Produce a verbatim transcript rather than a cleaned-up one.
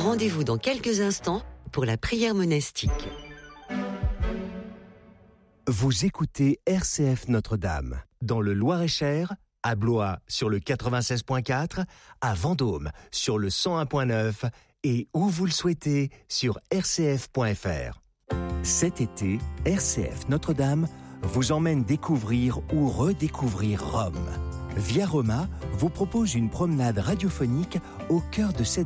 Rendez-vous dans quelques instants pour la prière monastique. Vous écoutez R C F Notre-Dame, dans le Loir-et-Cher, à Blois sur le quatre-vingt-seize point quatre, à Vendôme sur le cent un point neuf et où vous le souhaitez sur r c f point f r. Cet été, R C F Notre-Dame vous emmène découvrir ou redécouvrir Rome. Via Roma vous propose une promenade radiophonique au cœur de cette